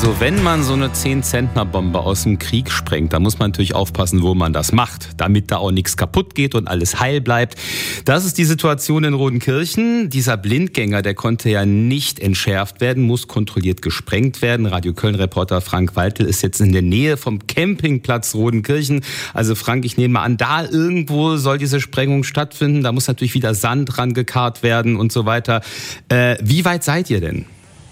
Also wenn man so eine 10-Zentner-Bombe aus dem Krieg sprengt, dann muss man natürlich aufpassen, wo man das macht, damit da auch nichts kaputt geht und alles heil bleibt. Das ist die Situation in Rodenkirchen. Dieser Blindgänger, der konnte ja nicht entschärft werden, muss kontrolliert gesprengt werden. Radio Köln-Reporter Frank Waltel ist jetzt in der Nähe vom Campingplatz Rodenkirchen. Also Frank, ich nehme an, da irgendwo soll diese Sprengung stattfinden. Da muss natürlich wieder Sand rangekarrt werden und so weiter. Wie weit seid ihr denn?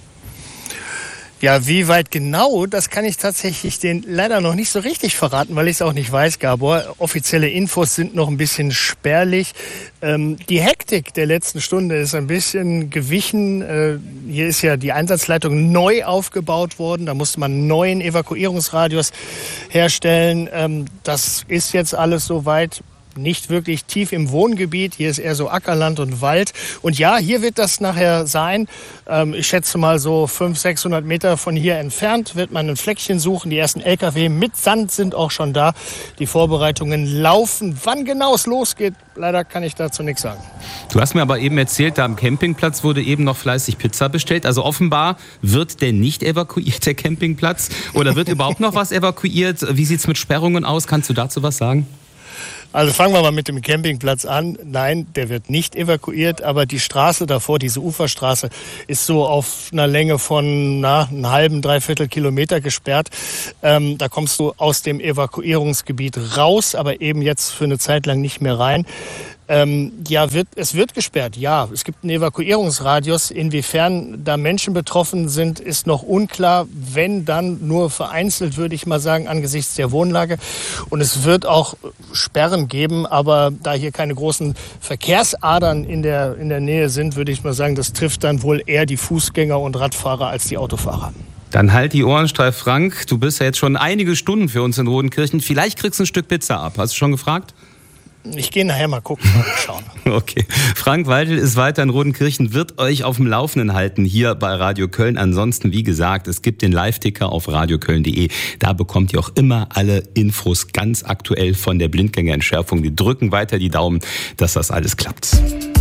Ja, wie weit genau, das kann ich tatsächlich den leider noch nicht so richtig verraten, weil ich es auch nicht weiß, Gabor. Offizielle Infos sind noch ein bisschen spärlich. Die Hektik der letzten Stunde ist ein bisschen gewichen. Hier ist ja die Einsatzleitung neu aufgebaut worden. Da musste man einen neuen Evakuierungsradius herstellen. Das ist jetzt alles soweit. Nicht wirklich tief im Wohngebiet. Hier ist eher so Ackerland und Wald. Und ja, hier wird das nachher sein. Ich schätze mal so 500-600 Meter von hier entfernt wird man ein Fleckchen suchen. Die ersten LKW mit Sand sind auch schon da. Die Vorbereitungen laufen. Wann genau es losgeht, leider kann ich dazu nichts sagen. Du hast mir aber eben erzählt, da am Campingplatz wurde eben noch fleißig Pizza bestellt. Also offenbar wird der nicht evakuiert, der Campingplatz. Oder wird überhaupt noch was evakuiert? Wie sieht's mit Sperrungen aus? Kannst du dazu was sagen? Also fangen wir mal mit dem Campingplatz an. Nein, der wird nicht evakuiert, aber die Straße davor, diese Uferstraße, ist so auf einer Länge von einem halben, dreiviertel Kilometer gesperrt. Da kommst du aus dem Evakuierungsgebiet raus, aber eben jetzt für eine Zeit lang nicht mehr rein. Es wird gesperrt, ja. Es gibt einen Evakuierungsradius. Inwiefern da Menschen betroffen sind, ist noch unklar. Wenn, dann nur vereinzelt, würde ich mal sagen, angesichts der Wohnlage. Und es wird auch Sperren geben, aber da hier keine großen Verkehrsadern in der Nähe sind, würde ich mal sagen, das trifft dann wohl eher die Fußgänger und Radfahrer als die Autofahrer. Dann halt die Ohren steif, Frank. Du bist ja jetzt schon einige Stunden für uns in Rodenkirchen. Vielleicht kriegst du ein Stück Pizza ab. Hast du schon gefragt? Ich gehe nachher mal gucken, mal schauen. Okay. Frank Waltel ist weiter in Rodenkirchen, wird euch auf dem Laufenden halten hier bei Radio Köln. Ansonsten, wie gesagt, es gibt den Live-Ticker auf radioköln.de. Da bekommt ihr auch immer alle Infos ganz aktuell von der Blindgängerentschärfung. Wir drücken weiter die Daumen, dass das alles klappt.